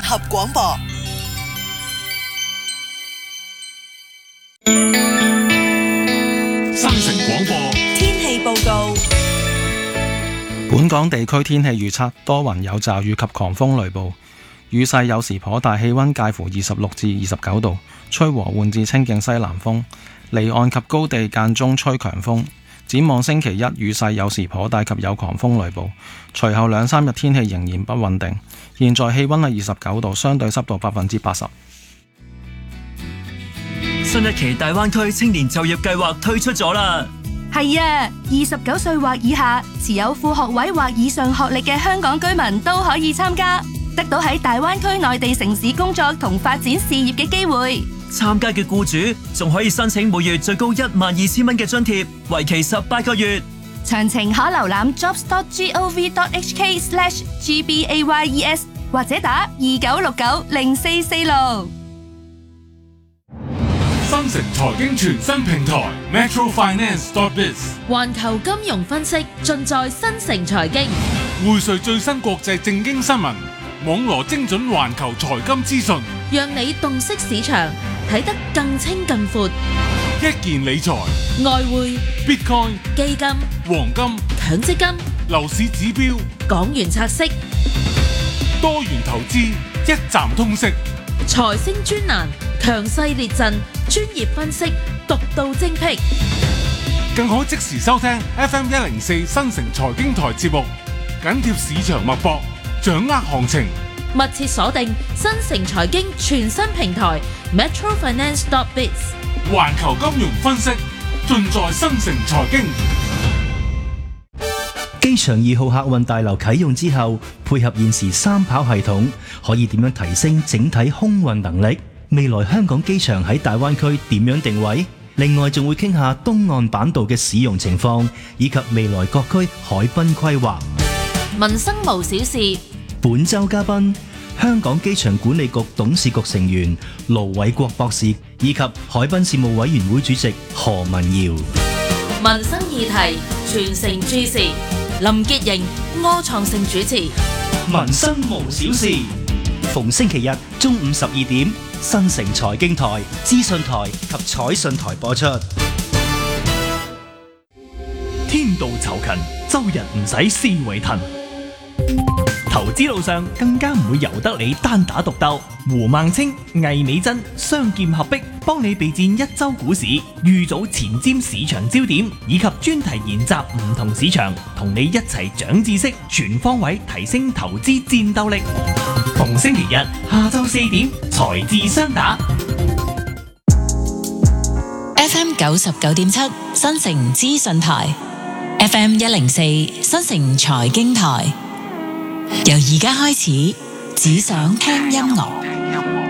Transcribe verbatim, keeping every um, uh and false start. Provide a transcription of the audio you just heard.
合廣播。 新城廣播天氣報告。 本港地區天氣預測多雲有驟雨及狂風雷暴，雨勢有時頗大，氣溫介乎二十六至二十九度，吹和緩至清勁西南風，離岸及高地間中吹強風。展望星期一雨勢有時頗大及有狂風雷暴，隨後兩三日天氣仍然不穩定。現在氣溫係二十九度，相對濕度百分之八十。 新一期大灣區青年就業計劃推出咗啦。 係啊，二十九歲或以下，持有副學位或以上學歷嘅香港居民都可以參加，得到喺大灣區內地城市工作同發展事業嘅機會。 參加嘅僱主仲可以申請每月最高一萬二千蚊嘅津貼，為期十八個月。 詳情可瀏覽 jobs dot gov dot hk slash gbayes 或者打二九六九零四四六。 新城財經全新平台 Metro Finance dot biz， 環球金融分析盡在新城財經， 匯萃最新國際政經新聞，網羅精準環球財金資訊， 讓你洞悉市場，睇得更清更闊。 一件理財、 外匯、 Bitcoin、 基金、 黃金、 強積金、 樓市指標、 港元拆息、 多元投資，一站通識。 財星專欄，強勢列陣，專業分析，獨到精闢， 更可即時收聽 F M 一零四新城財經台節目，緊貼市場脈搏，掌握行情。 密切鎖定新城財經全新平台 Metro Finance dot biz， 環球金融分析盡在新城財經。 機場二號客運大樓啟用之後，配合現時三跑系統，可以點樣提升整體空運能力？未來香港機場喺大灣區點樣定位？另外仲會傾下東岸板道嘅使用情況，以及未來各區海濱規劃。 民生無小事。 本周嘉賓：香港機場管理局董事局成員盧偉國博士，以及海濱事務委員會主席何文堯。 民生議題，全城注視。林潔瑩、柯創盛主持。 民生無小事，逢星期日中午十二點，新城財經台、資訊台及彩訊台播出。 天道酬勤，周日唔使思維騰。投資路上更加唔會由得你單打獨鬥。胡孟青、魏美珍雙劍合璧，幫你備戰一周股市，預早前瞻市場焦點，以及專題研習唔同市場，同你一齊長知識，全方位提升投資戰鬥力。逢星期日下晝四點，財智雙打。 F M 九十九點七新城資訊台 ，F M 一零四新城財經台。由而家開始，只想聽音樂。